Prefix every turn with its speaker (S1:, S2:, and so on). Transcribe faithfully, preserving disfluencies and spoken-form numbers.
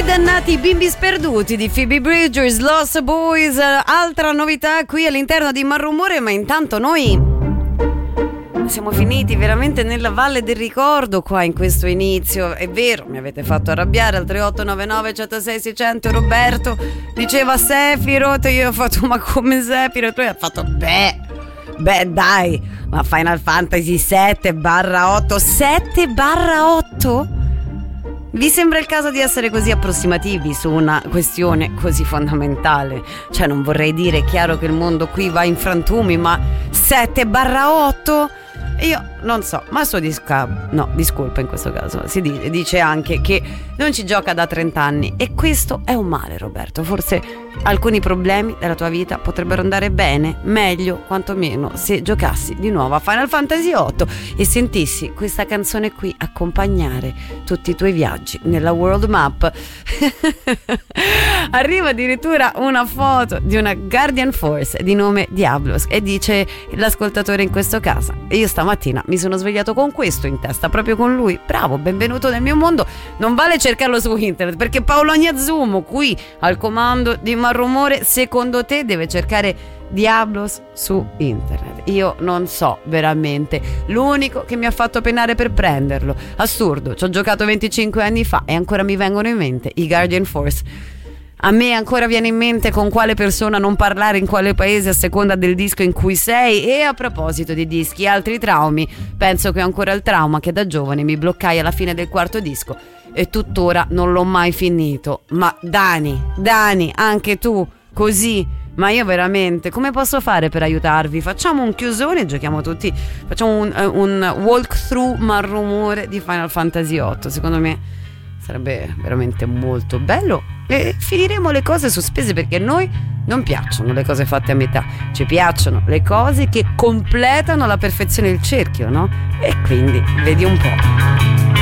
S1: I dannati bimbi sperduti di Phoebe Bridgers, Lost Boys, altra novità qui all'interno di Malrumore, ma intanto noi siamo finiti veramente nella valle del ricordo qua in questo inizio. È vero, mi avete fatto arrabbiare al tre otto nove nove uno zero sei sei zero zero. Roberto diceva Sephiroth, io ho fatto ma come Sephiroth, lui ha fatto beh, beh dai, ma Final Fantasy sette barra otto, sette barra otto? Vi sembra il caso di essere così approssimativi su una questione così fondamentale? Cioè, non vorrei dire, è chiaro che il mondo qui va in frantumi, ma sette barra otto? Io non so, ma suo disca... no, discolpa in questo caso, si dice, dice anche che non ci gioca da trenta anni e questo è un male, Roberto. Forse alcuni problemi della tua vita potrebbero andare bene, meglio quantomeno, se giocassi di nuovo a Final Fantasy otto e sentissi questa canzone qui accompagnare tutti i tuoi viaggi nella world map. Arriva addirittura una foto di una Guardian Force di nome Diablos e dice l'ascoltatore in questo caso: e io stamattina mi sono svegliato con questo in testa, proprio con lui. Bravo, benvenuto nel mio mondo. Non vale cercarlo su internet, perché Paolo Agnazumo qui al comando di Malrumore secondo te deve cercare Diablos su internet. Io non so veramente, l'unico che mi ha fatto penare per prenderlo, assurdo, ci ho giocato venticinque anni fa e ancora mi vengono in mente i Guardian Force. A me ancora viene in mente con quale persona non parlare in quale paese a seconda del disco in cui sei. E a proposito di dischi e altri traumi, penso che ho ancora il trauma che da giovane mi bloccai alla fine del quarto disco e tuttora non l'ho mai finito. Ma Dani, Dani, anche tu così? Ma io veramente come posso fare per aiutarvi? Facciamo un chiusone e giochiamo tutti, facciamo un, un walkthrough Malrumore di Final Fantasy otto. Secondo me sarebbe veramente molto bello e finiremo le cose sospese, perché a noi non piacciono le cose fatte a metà, ci piacciono le cose che completano alla perfezione il cerchio, no? E quindi vedi un po'.